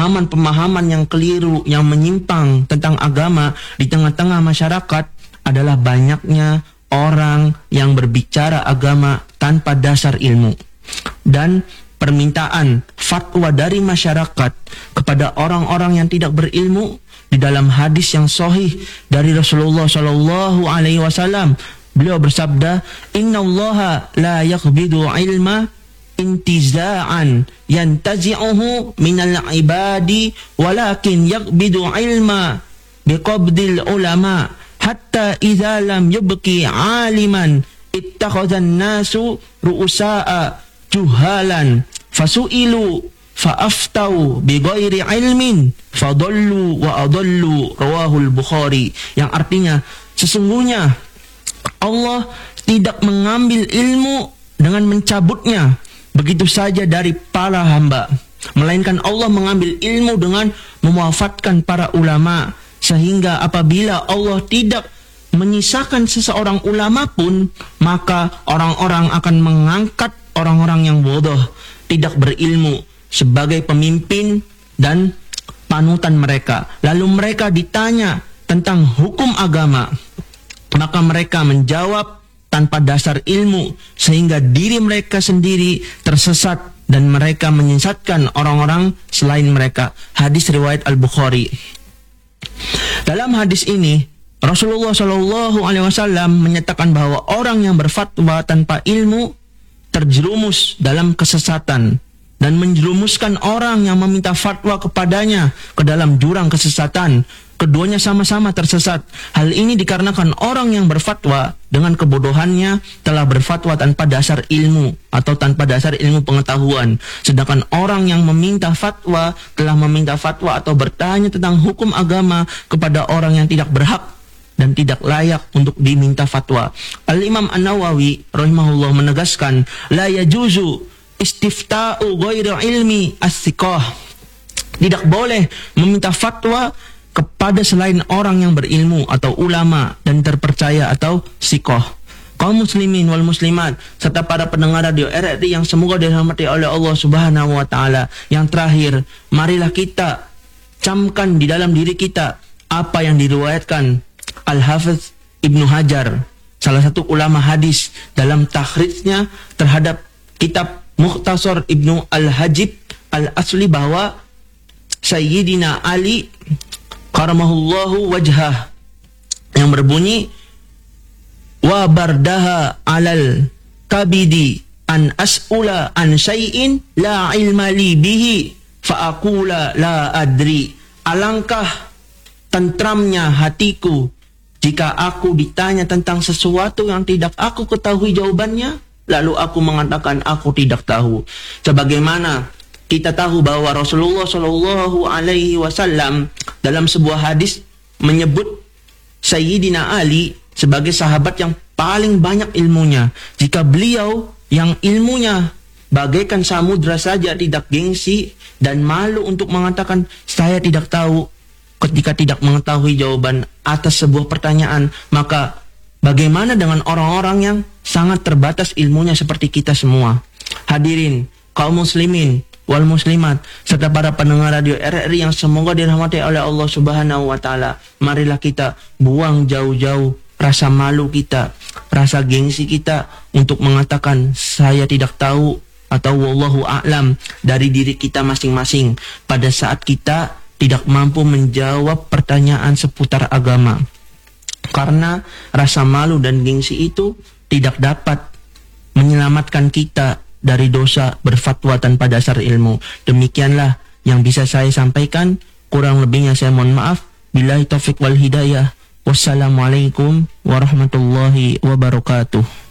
pemahaman-pemahaman yang keliru, yang menyimpang tentang agama di tengah-tengah masyarakat adalah banyaknya orang yang berbicara agama tanpa dasar ilmu. Dan permintaan fatwa dari masyarakat kepada orang-orang yang tidak berilmu, di dalam hadis yang sahih dari Rasulullah Shallallahu Alaihi Wasallam, beliau bersabda, Innallaha la yaqbidu ilma intiza'an yantazi'uhu minal ibadi walakin yaqbidu ilma biqabdil ulama hatta idza lam yubqi aliman ittakhadhan nasu ru'usa'a juhalan fasu'ilu fa'aftau bighairi ilmin fadallu wa adallu, rawahul Bukhari. Yang artinya, sesungguhnya Allah tidak mengambil ilmu dengan mencabutnya begitu saja dari para hamba, melainkan Allah mengambil ilmu dengan mewafatkan para ulama, sehingga apabila Allah tidak menyisakan seseorang ulama pun, maka orang-orang akan mengangkat orang-orang yang bodoh, tidak berilmu, sebagai pemimpin dan panutan mereka. Lalu mereka ditanya tentang hukum agama, maka mereka menjawab tanpa dasar ilmu, sehingga diri mereka sendiri tersesat dan mereka menyesatkan orang-orang selain mereka. Hadis riwayat Al-Bukhari. Dalam hadis ini, Rasulullah Shallallahu Alaihi Wasallam menyatakan bahwa orang yang berfatwa tanpa ilmu terjerumus dalam kesesatan dan menjerumuskan orang yang meminta fatwa kepadanya ke dalam jurang kesesatan. Keduanya sama-sama tersesat. Hal ini dikarenakan orang yang berfatwa dengan kebodohannya telah berfatwa tanpa dasar ilmu atau tanpa dasar ilmu pengetahuan. Sedangkan orang yang meminta fatwa telah meminta fatwa atau bertanya tentang hukum agama kepada orang yang tidak berhak dan tidak layak untuk diminta fatwa. Al-Imam An-Nawawi rahimahullah menegaskan, la yajuzu istifta'u ghairi ilmi as-siqah. Tidak boleh meminta fatwa kepada selain orang yang berilmu atau ulama dan terpercaya atau siqah. Kaum muslimin wal muslimat serta para pendengar radio RRI yang semoga dirahmati oleh Allah Subhanahu wa taala. Yang terakhir, marilah kita camkan di dalam diri kita apa yang diriwayatkan Al-Hafiz Ibnu Hajar, salah satu ulama hadis, dalam takhrijnya terhadap kitab Mukhtasar Ibnu Al-Hajib Al-Asli, bahwa Sayyidina Ali karamahullahu wajhah, yang berbunyi, wa bardaha alal kabidi an as'ula an syai'in la ilma li bihi fa aqula la adri. Alangkah tentramnya hatiku jika aku ditanya tentang sesuatu yang tidak aku ketahui jawabannya, lalu aku mengatakan aku tidak tahu. Sebagaimana kita tahu bahwa Rasulullah Shallallahu Alaihi Wasallam dalam sebuah hadis menyebut Sayyidina Ali sebagai sahabat yang paling banyak ilmunya. Jika beliau yang ilmunya bagaikan samudra saja tidak gengsi dan malu untuk mengatakan saya tidak tahu ketika tidak mengetahui jawaban atas sebuah pertanyaan, maka bagaimana dengan orang-orang yang sangat terbatas ilmunya seperti kita semua? Hadirin kaum muslimin wal muslimat serta para pendengar radio RRI yang semoga dirahmati oleh Allah Subhanahu wa taala, marilah kita buang jauh-jauh rasa malu kita, rasa gengsi kita untuk mengatakan saya tidak tahu atau wallahu a'lam dari diri kita masing-masing pada saat kita tidak mampu menjawab pertanyaan seputar agama. Karena rasa malu dan gengsi itu tidak dapat menyelamatkan kita dari dosa berfatwa tanpa dasar ilmu. Demikianlah yang bisa saya sampaikan. Kurang lebihnya saya mohon maaf. Billahi taufiq wal hidayah. Wassalamualaikum warahmatullahi wabarakatuh.